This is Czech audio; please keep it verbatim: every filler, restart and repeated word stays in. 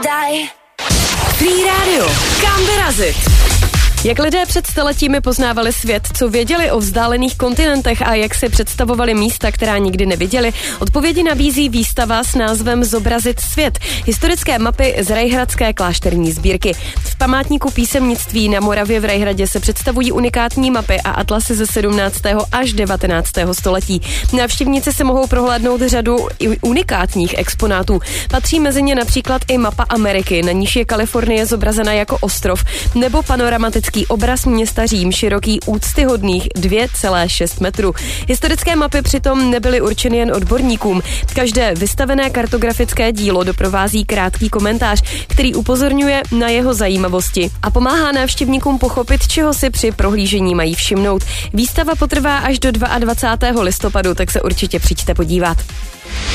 Free Radio. Kam vyrazit? Jak lidé před staletími poznávali svět, co věděli o vzdálených kontinentech a jak si představovali místa, která nikdy neviděli, odpovědi nabízí výstava s názvem Zobrazit svět. Historické mapy z Rajhradské klášterní sbírky. V památníku písemnictví na Moravě v Rajhradě se představují unikátní mapy a atlasy ze sedmnáctého až devatenáctého století. Návštěvníci se mohou prohlédnout řadu unikátních exponátů. Patří mezi ně například i mapa Ameriky, na níž je Kalifornie zobrazena jako ostrov, nebo panoramatický obraz města Řím, široký úctyhodných dvě celé šest metru. Historické mapy přitom nebyly určeny jen odborníkům. Každé vystavené kartografické dílo doprovází krátký komentář, který upozorňuje na jeho zajímavosti a pomáhá návštěvníkům pochopit, čeho si při prohlížení mají všimnout. Výstava potrvá až do dvacátého druhého listopadu, tak se určitě přijďte podívat.